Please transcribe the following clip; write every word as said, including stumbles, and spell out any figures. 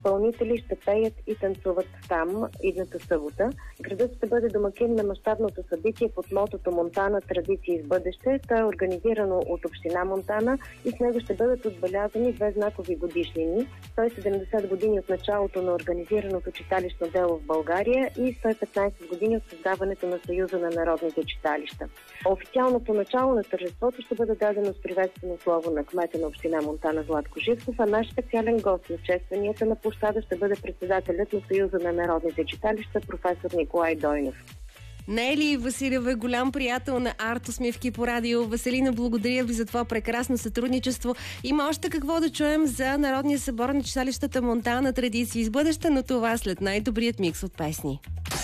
изпълнители ще пеят и танцуват там идната събота. Градът ще бъде домакин на мащабното събитие под мотото Монтана традиции с бъдеще. То е организирано от община Монтана и с него ще бъдат отбелязани две знакови годишнини. сто и седемдесет години от началото на организираното читалищно дело в България и сто и петнадесет години от създаването на Съюза на народните читалища. Официалното начало на тържеството ще бъде дадено с приветствено слово на кмета на община Монтана Златко Живков, а наш специален гост на честванията на площада ще бъде председателят на Съюза на народните читалища професор Николай Дойнов. Нели Василева е голям приятел на Арт-усмивки по радио. Веселина, благодаря ви за това прекрасно сътрудничество. Има още какво да чуем за Народния събор на читалищата Монтана традиции с бъдеще, но това след най-добрият микс от песни.